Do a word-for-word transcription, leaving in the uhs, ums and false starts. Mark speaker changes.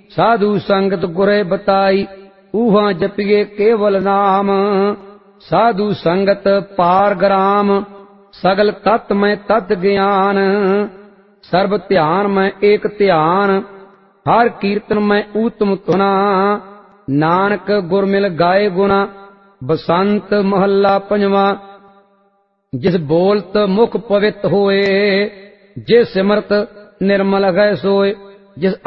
Speaker 1: साधु संगत गुरे बताई, ऊहा जपिए केवल नाम। साधु संगत पार ग्राम, सगल तत् में तत् ज्ञान। सर्व ध्यान में एक ध्यान, हर कीर्तन में उत्तम तुना। नानक गुर मिल गाए गुना, बसंत महला पंजवा। जिस बोलत मुख पवित होए, जे सिमरत निर्मल गए सोए। जिस